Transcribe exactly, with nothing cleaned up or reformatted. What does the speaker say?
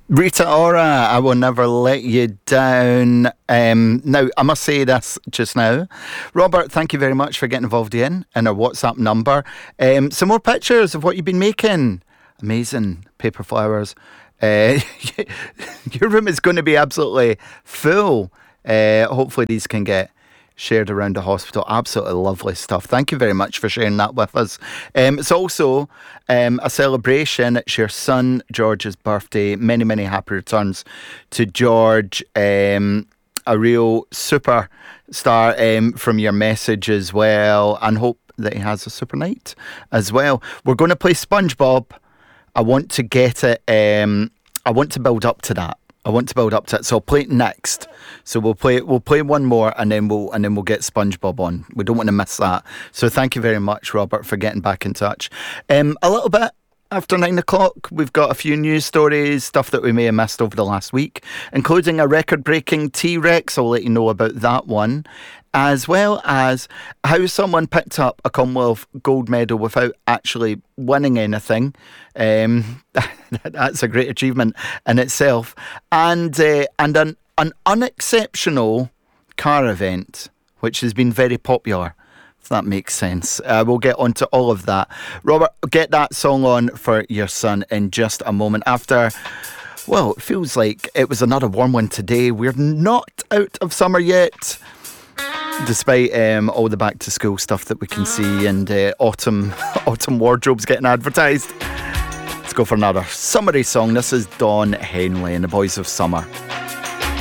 Rita Ora, I will never let you down. Um, now, I must say this just now. Robert, thank you very much for getting involved in, in our WhatsApp number. Um, some more pictures of what you've been making. Amazing. Paper flowers. Uh, your room is going to be absolutely full. Uh, hopefully these can get shared around the hospital. Absolutely lovely stuff. Thank you very much for sharing that with us. Um, it's also um, a celebration. It's your son George's birthday. Many, many happy returns to George. Um, a real superstar um, from your message as well, and hope that he has a super night as well. We're going to play SpongeBob. I want to get it. Um, I want to build up to that. I want to build up to it, so I'll play it next. So we'll play we'll play one more, and then we'll and then we'll get SpongeBob on. We don't want to miss that. So thank you very much, Robert, for getting back in touch. Um, a little bit after nine o'clock, we've got a few news stories, stuff that we may have missed over the last week, including a record-breaking T-Rex. I'll let you know about that one, as well as how someone picked up a Commonwealth gold medal without actually winning anything. Um, that's a great achievement in itself. And uh, and an, an unexceptional car event, which has been very popular, if that makes sense. Uh, we'll get onto all of that. Robert, get that song on for your son in just a moment. After, well, it feels like it was another warm one today. We're not out of summer yet, despite um, all the back to school stuff that we can see, and uh, autumn autumn wardrobes getting advertised. Let's go for another summery song. This is Don Henley and the Boys of Summer.